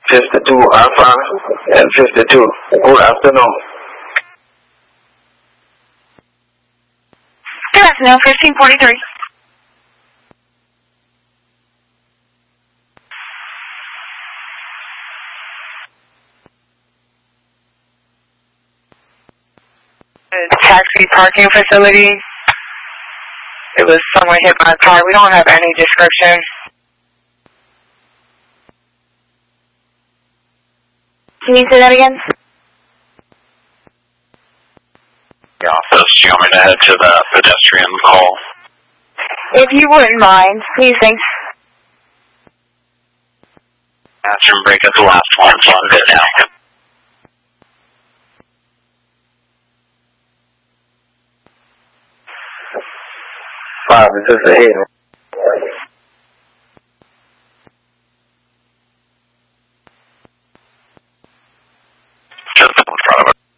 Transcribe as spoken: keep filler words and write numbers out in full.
fifty-two Alpha and fifty-two. Good afternoon. Good afternoon, fifteen forty-three. Taxi parking facility. It was someone hit my car. We don't have any description. Can you say that again? The office, do you want me to head to the pedestrian call? If you wouldn't mind, please, thanks. Bathroom break at the last one, so I'm good now. Five, this is the eight.